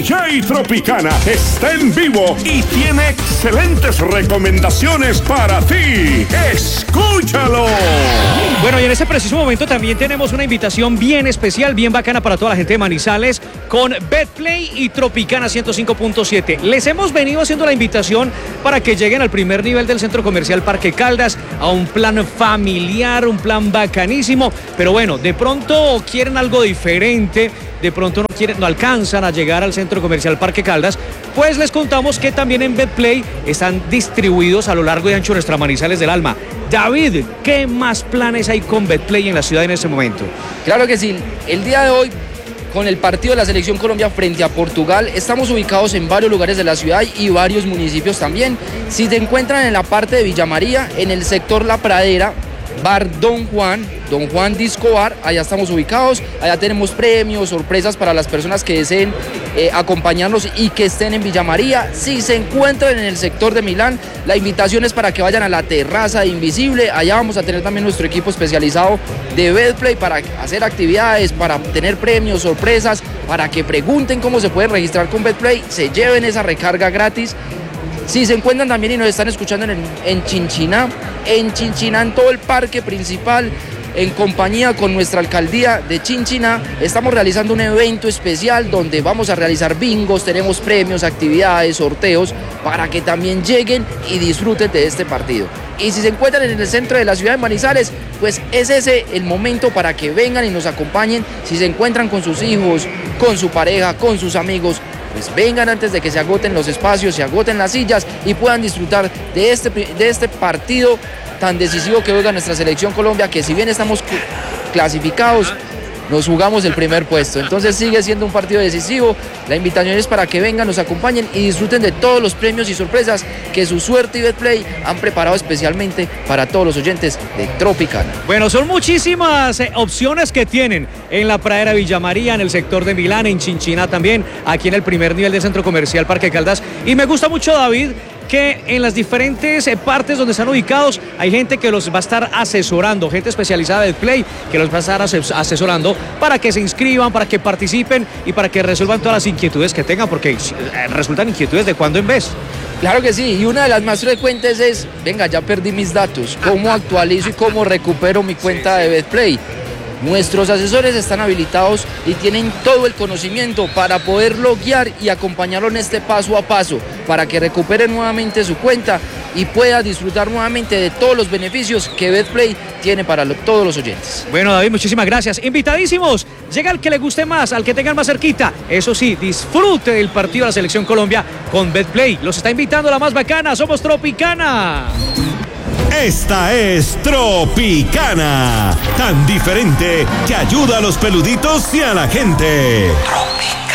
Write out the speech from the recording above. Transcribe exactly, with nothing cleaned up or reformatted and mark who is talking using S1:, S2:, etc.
S1: Jay Tropicana está en vivo y tiene excelentes recomendaciones para ti. ¡Escúchalo!
S2: Bueno, y en ese preciso momento también tenemos una invitación bien especial, bien bacana para toda la gente de Manizales con Betplay y Tropicana ciento cinco punto siete. Les hemos venido haciendo la invitación para que lleguen al primer nivel del Centro Comercial Parque Caldas, a un plan familiar, un plan bacanísimo, pero bueno, de pronto quieren algo diferente, de pronto no quieren, no alcanzan a llegar al Centro Comercial Parque Caldas, pues les contamos que también en Betplay están distribuidos a lo largo y ancho de nuestra Manizales del Alma. David, ¿qué más planes hay con Betplay en la ciudad en este momento?
S3: Claro que sí, el día de hoy, con el partido de la Selección Colombia frente a Portugal, estamos ubicados en varios lugares de la ciudad y varios municipios también. Si se encuentran en la parte de Villa María, en el sector La Pradera, Bar Don Juan, Don Juan Disco Bar, allá estamos ubicados, allá tenemos premios, sorpresas para las personas que deseen eh, acompañarnos y que estén en Villa María. Si se encuentran en el sector de Milán, la invitación es para que vayan a la terraza de Invisible, allá vamos a tener también nuestro equipo especializado de Betplay para hacer actividades, para tener premios, sorpresas, para que pregunten cómo se pueden registrar con Betplay, se lleven esa recarga gratis. Si se encuentran también y nos están escuchando en, en Chinchiná, en Chinchiná, en todo el parque principal, en compañía con nuestra alcaldía de Chinchiná, estamos realizando un evento especial donde vamos a realizar bingos, tenemos premios, actividades, sorteos, para que también lleguen y disfruten de este partido. Y si se encuentran en el centro de la ciudad de Manizales, pues es ese el momento para que vengan y nos acompañen. Si se encuentran con sus hijos, con su pareja, con sus amigos, pues vengan antes de que se agoten los espacios, se agoten las sillas y puedan disfrutar de este, de este partido tan decisivo que juega nuestra Selección Colombia, que si bien estamos clasificados, nos jugamos el primer puesto. Entonces sigue siendo un partido decisivo. La invitación es para que vengan, nos acompañen y disfruten de todos los premios y sorpresas que Su Suerte y Betplay han preparado especialmente para todos los oyentes de Tropicana.
S2: Bueno, son muchísimas eh, opciones que tienen en la Pradera Villa María, en el sector de Milán, en Chinchiná también, aquí en el primer nivel del Centro Comercial Parque Caldas. Y me gusta mucho, David, que en las diferentes partes donde están ubicados hay gente que los va a estar asesorando, gente especializada de Play que los va a estar asesorando para que se inscriban, para que participen y para que resuelvan todas las inquietudes que tengan, porque resultan inquietudes de cuando en vez.
S3: Claro que sí, y una de las más frecuentes es, venga, ya perdí mis datos, ¿cómo actualizo y cómo recupero mi cuenta de Betplay? Nuestros asesores están habilitados y tienen todo el conocimiento para poderlo guiar y acompañarlo en este paso a paso, para que recupere nuevamente su cuenta y pueda disfrutar nuevamente de todos los beneficios que Betplay tiene para lo, todos los oyentes.
S2: Bueno, David, muchísimas gracias. Invitadísimos, llega al que le guste más, al que tengan más cerquita. Eso sí, disfrute del partido de la Selección Colombia con Betplay. Los está invitando a la más bacana, somos Tropicana.
S1: Esta es Tropicana, tan diferente que ayuda a los peluditos y a la gente.